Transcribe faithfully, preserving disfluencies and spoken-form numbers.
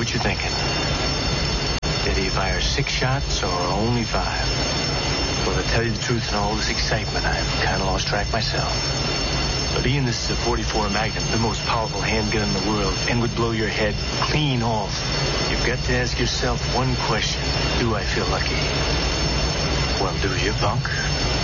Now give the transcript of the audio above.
what you're thinking. Did he fire six shots or only five? Well, to tell you the truth, in all this excitement, I've kind of lost track myself. But Ian, this is a forty-four Magnum, the most powerful handgun in the world, and would blow your head clean off. You've got to ask yourself one question. Do I feel lucky? Well, do you, punk?